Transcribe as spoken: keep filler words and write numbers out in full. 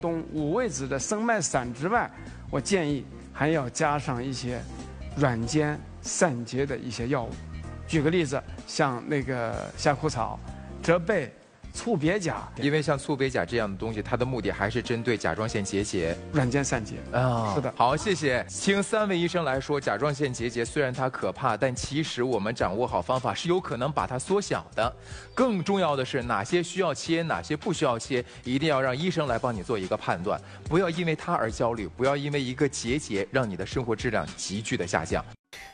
动五味子的生脉散之外，我建议还要加上一些软坚散结的一些药物。举个例子，像那个夏枯草、折背、醋鳖甲， 因为像醋鳖甲这样的东西，它的目的还是针对甲状腺结节、 软坚散结啊。 是的， 好，谢谢。听三位医生来说，甲状腺结节虽然它可怕，但其实我们掌握好方法是有可能把它缩小的。更重要的是，哪些需要切，哪些不需要切，一定要让医生来帮你做一个判断，不要因为它而焦虑，不要因为一个结节让你的生活质量急剧的下降。